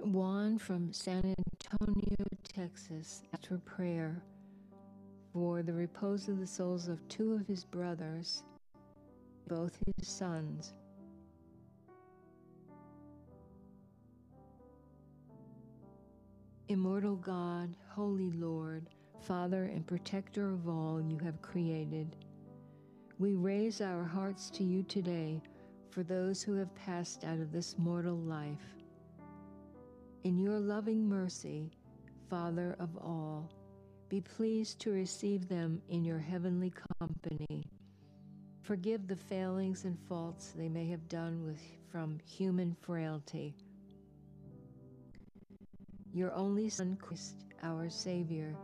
Juan from San Antonio, Texas, asked for prayer for the repose of the souls of two of his brothers, both his sons. Immortal God, Holy Lord, Father and Protector of all you have created, we raise our hearts to you today for those who have passed out of this mortal life. In your loving mercy, Father of all, be pleased to receive them in your heavenly company. Forgive the failings and faults they may have done from human frailty. Your only Son, Christ, our Savior,